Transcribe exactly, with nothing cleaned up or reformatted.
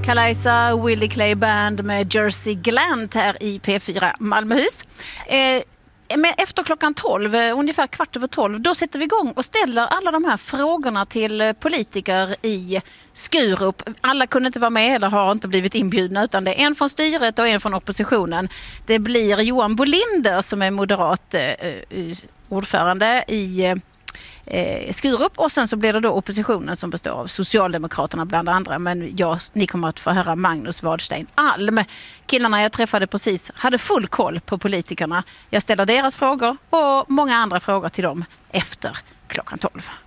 Kalaisa Willie Clay Band med Jersey Glant här i P fyra Malmöhus. Eh, men efter klockan tolv, ungefär kvart över tolv, då sätter vi igång och ställer alla de här frågorna till politiker i Skurup. Alla kunde inte vara med eller har inte blivit inbjudna, utan det är en från styret och en från oppositionen. Det blir Johan Bolinder som är moderat eh, ordförande i eh, Skurup, och sen så blir det då oppositionen som består av Socialdemokraterna bland andra, men jag, ni kommer att få höra Magnus Wadstein Alm. Killarna jag träffade precis hade full koll på politikerna. Jag ställer deras frågor och många andra frågor till dem efter klockan tolv.